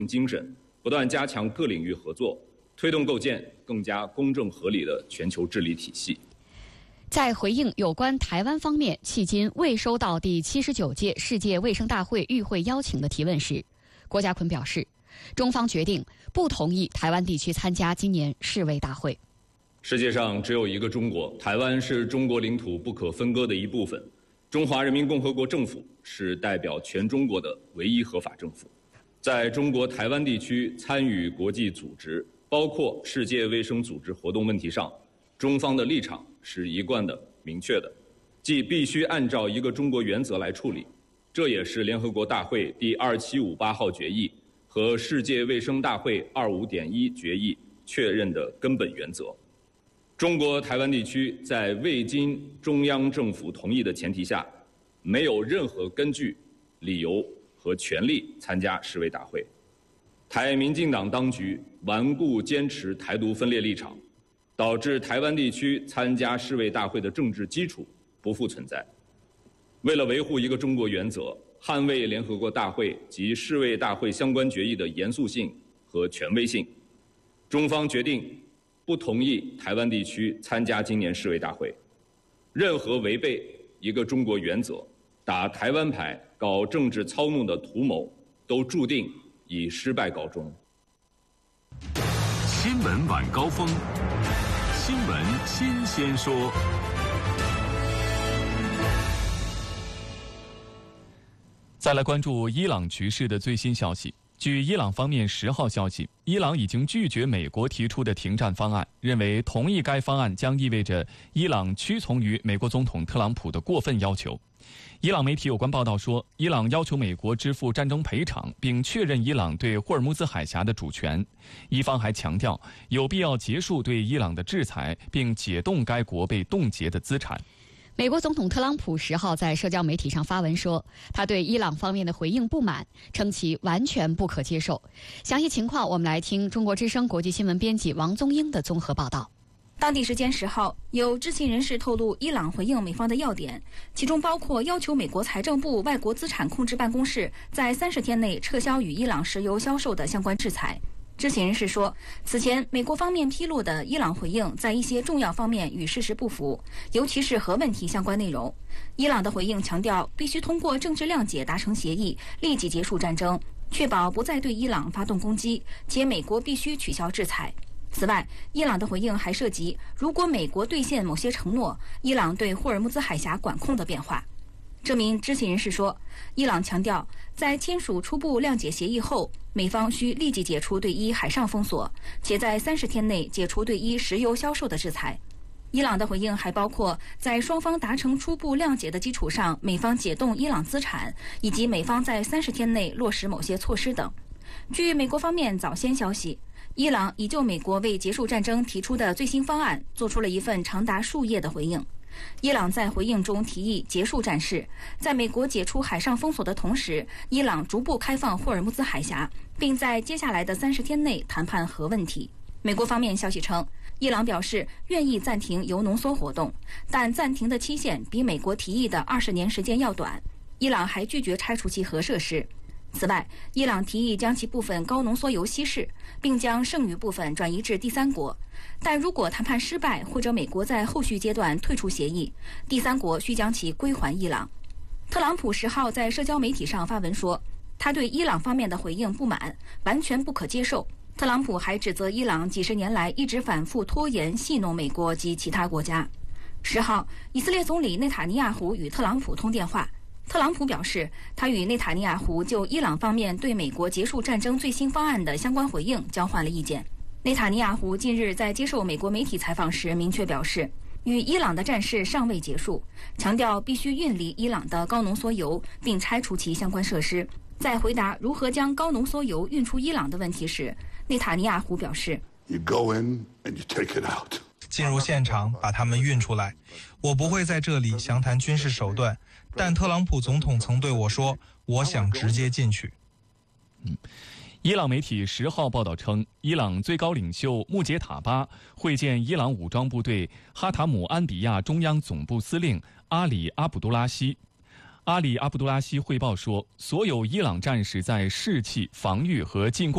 精神，不断加强各领域合作，推动构建更加公正合理的全球治理体系。 在回应有关台湾方面迄今未收到第79届世界卫生大会与会邀请的提问时，郭家坤表示，中方决定不同意台湾地区参加今年世卫大会。 世界上只有一个中国，台湾是中国领土不可分割的一部分。中华人民共和国政府是代表全中国的唯一合法政府。在中国台湾地区参与国际组织，包括世界卫生组织活动问题上，中方的立场是一贯的、明确的，即必须按照一个中国原则来处理。这也是联合国大会第2758号决议和世界卫生大会25.1决议确认的根本原则。中国台湾地区在未经中央政府同意的前提下，没有任何根据、理由和权利参加世卫大会。台民进党当局顽固坚持台独分裂立场，导致台湾地区参加世卫大会的政治基础不复存在。为了维护一个中国原则，捍卫联合国大会及世卫大会相关决议的严肃性和权威性，中方决定不同意台湾地区参加今年世卫大会。任何违背一个中国原则、打台湾牌、搞政治操弄的图谋，都注定以失败告终。 新闻晚高峰，新闻新鲜说。 再来关注伊朗局势的最新消息。据伊朗方面10号消息，伊朗已经拒绝美国提出的停战方案，认为同意该方案将意味着伊朗屈从于美国总统特朗普的过分要求。伊朗媒体有关报道说，伊朗要求美国支付战争赔偿，并确认伊朗对霍尔木兹海峡的主权。伊方还强调，有必要结束对伊朗的制裁，并解冻该国被冻结的资产。 美国总统特朗普10号在社交媒体上发文说，他对伊朗方面的回应不满，称其完全不可接受。详细情况我们来听中国之声国际新闻编辑王宗英的综合报道。 当地时间10号，有知情人士透露，伊朗回应美方的要点，其中包括要求美国财政部外国资产控制办公室在30天内撤销与伊朗石油销售的相关制裁。知情人士说，此前美国方面披露的伊朗回应在一些重要方面与事实不符，尤其是核问题相关内容。伊朗的回应强调，必须通过政治谅解达成协议，立即结束战争，确保不再对伊朗发动攻击，且美国必须取消制裁。此外，伊朗的回应还涉及，如果美国兑现某些承诺，伊朗对霍尔木兹海峡管控的变化。这名知情人士说，伊朗强调，在签署初步谅解协议后，美方需立即解除对伊海上封锁，且在30天内解除对伊石油销售的制裁。伊朗的回应还包括在双方达成初步谅解的基础上，美方解冻伊朗资产，以及美方在30天内落实某些措施等。据美国方面早先消息，伊朗已就美国为结束战争提出的最新方案做出了一份长达数页的回应。伊朗在回应中提议结束战事，在美国解除海上封锁的同时，伊朗逐步开放霍尔木兹海峡，并在接下来的30天内谈判核问题。美国方面消息称，伊朗表示愿意暂停铀浓缩活动，但暂停的期限比美国提议的20年时间要短。伊朗还拒绝拆除其核设施。此外，伊朗提议将其部分高浓缩铀稀释，并将剩余部分转移至第三国。但如果谈判失败，或者美国在后续阶段退出协议，第三国需将其归还伊朗。特朗普10号在社交媒体上发文说，他对伊朗方面的回应不满，完全不可接受。特朗普还指责伊朗几十年来一直反复拖延戏弄美国及其他国家。10号，以色列总理内塔尼亚胡与特朗普通电话。特朗普表示，他与内塔尼亚胡就伊朗方面对美国结束战争最新方案的相关回应交换了意见。内塔尼亚胡近日在接受美国媒体采访时明确表示，与伊朗的战事尚未结束，强调必须运离伊朗的高浓缩铀，并拆除其相关设施。在回答如何将高浓缩铀运出伊朗的问题时，内塔尼亚胡表示， You go in and you take it out. 进入现场把它们运出来。我不会在这里详谈军事手段，但特朗普总统曾对我说，我想直接进去。 伊朗媒体10号报道称，伊朗最高领袖穆杰塔巴会见伊朗武装部队哈塔姆安比亚中央总部司令阿里阿卜杜拉希。阿里阿卜杜拉希汇报说，所有伊朗战士在士气、防御和进攻